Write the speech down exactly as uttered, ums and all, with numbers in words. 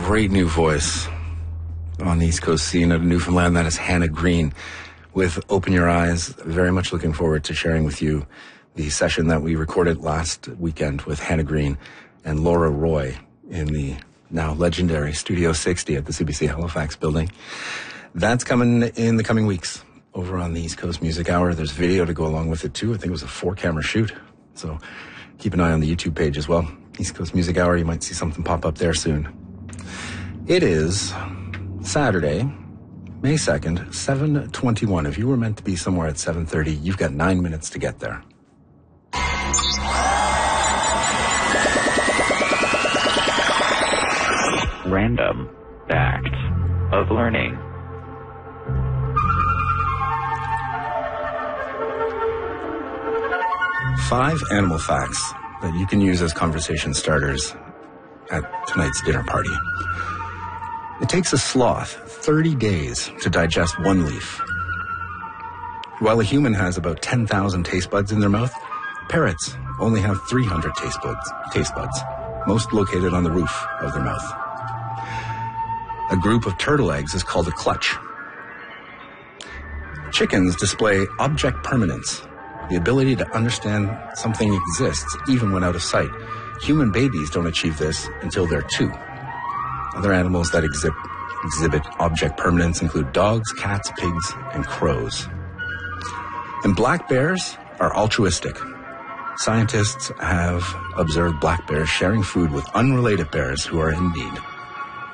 great new voice on the East Coast scene of Newfoundland. That is Hannah Green with Open Your Eyes. Very much looking forward to sharing with you the session that we recorded last weekend with Hannah Green and Laura Roy in the now legendary Studio sixty at the C B C Halifax building. That's coming in the coming weeks over on the East Coast Music Hour. There's video to go along with it too. I think it was a four camera shoot. So keep an eye on the YouTube page as well. East Coast Music Hour. You might see something pop up there soon. It is Saturday, May second, seven twenty-one. If you were meant to be somewhere at seven thirty, you've got nine minutes to get there. Random Facts of Learning. Five animal facts that you can use as conversation starters at tonight's dinner party. It takes a sloth thirty days to digest one leaf. While a human has about ten thousand taste buds in their mouth, parrots only have three hundred taste buds, taste buds, most located on the roof of their mouth. A group of turtle eggs is called a clutch. Chickens display object permanence, the ability to understand something exists even when out of sight. Human babies don't achieve this until they're two. Other animals that exhibit, exhibit object permanence include dogs, cats, pigs, and crows. And black bears are altruistic. Scientists have observed black bears sharing food with unrelated bears who are in need.